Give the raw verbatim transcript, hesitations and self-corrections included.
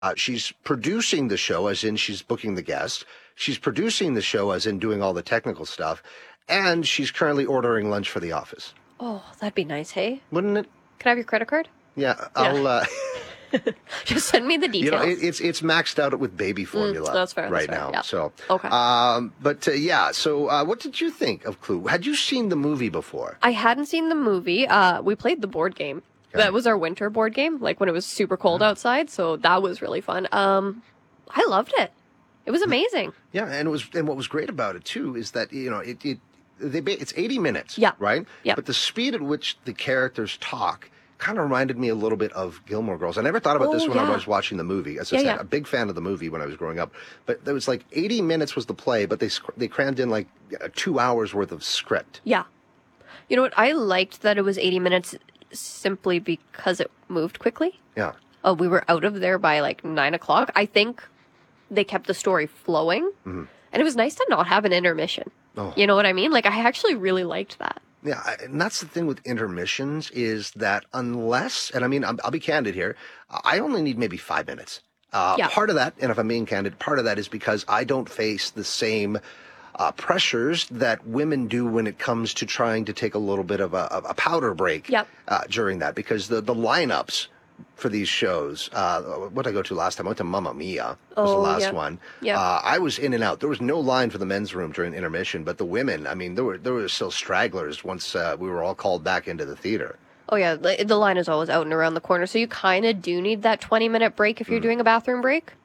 Uh, she's producing the show, as in she's booking the guest. She's producing the show, as in doing all the technical stuff. And she's currently ordering lunch for the office. Oh, that'd be nice, hey? Wouldn't it? Can I have your credit card? Yeah, I'll... Uh, Just send me the details. You know, it, it's it's maxed out with baby formula mm, that's fair, right that's fair. now. Yeah. So okay. Um, but uh, yeah. So uh, what did you think of Clue? Had you seen the movie before? I hadn't seen the movie. Uh, we played the board game. Okay. That was our winter board game, like when it was super cold mm-hmm. outside. So that was really fun. Um, I loved it. It was amazing. Yeah, and it was. And what was great about it too is that you know it it they it's eighty minutes. Yeah. Right. Yeah. But the speed at which the characters talk kind of reminded me a little bit of Gilmore Girls. I never thought about oh, this when yeah. I was watching the movie. As I yeah, said, yeah. a big fan of the movie when I was growing up. But there was like eighty minutes was the play, but they they crammed in like two hours worth of script. Yeah. You know what? I liked that it was eighty minutes simply because it moved quickly. Yeah. Oh, we were out of there by like nine o'clock. I think they kept the story flowing. Mm-hmm. And it was nice to not have an intermission. Oh. You know what I mean? Like, I actually really liked that. Yeah, and that's the thing with intermissions is that unless, and I mean, I'll, I'll be candid here, I only need maybe five minutes. Uh, yeah. Part of that, and if I'm being candid, part of that is because I don't face the same uh, pressures that women do when it comes to trying to take a little bit of a, a powder break yep. uh, during that, because the, the lineups for these shows, uh, what did I go to last time? I went to Mamma Mia, was oh, the last yeah. one. Yeah. Uh, I was in and out. There was no line for the men's room during intermission, but the women, I mean, there were there were still stragglers once uh, we were all called back into the theater. Oh, yeah. The, the line is always out and around the corner, so you kind of do need that twenty-minute break if you're mm. doing a bathroom break.